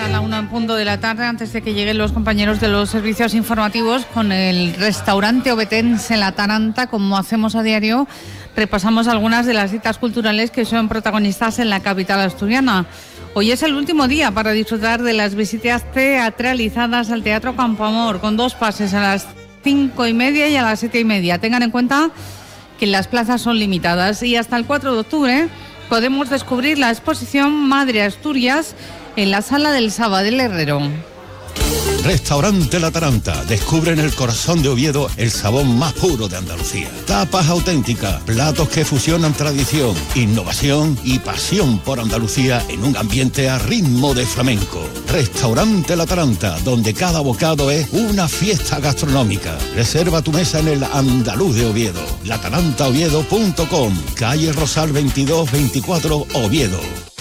a la 1:00 de la tarde, antes de que lleguen los compañeros de los servicios informativos, con el restaurante obetense La Taranta. Como hacemos a diario, repasamos algunas de las citas culturales que son protagonistas en la capital asturiana. Hoy es el último día para disfrutar de las visitas teatralizadas al Teatro Campoamor, con 2 pases, a las 5:30 y a las 7:30. Tengan en cuenta que las plazas son limitadas y hasta el 4 de octubre podemos descubrir la exposición Madre Asturias en la sala del Sabadell Herrero. Restaurante La Taranta. Descubre en el corazón de Oviedo el sabor más puro de Andalucía. Tapas auténticas, platos que fusionan tradición, innovación y pasión por Andalucía en un ambiente a ritmo de flamenco. Restaurante La Taranta, donde cada bocado es una fiesta gastronómica. Reserva tu mesa en el Andaluz de Oviedo. latarantaoviedo.com, calle Rosal 2224, Oviedo.